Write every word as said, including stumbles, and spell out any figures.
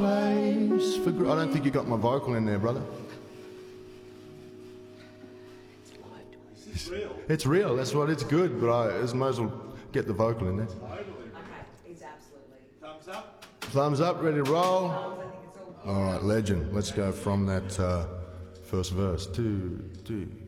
place for... Gr- I don't think you got my vocal in there, brother. It's real. It's real, that's what, it's good, but I might as well get the vocal in there. Totally. Okay, it's absolutely. Thumbs up. Thumbs up, ready to roll? I think it's all. All right, legend. Let's go from that uh, first verse. Two, two.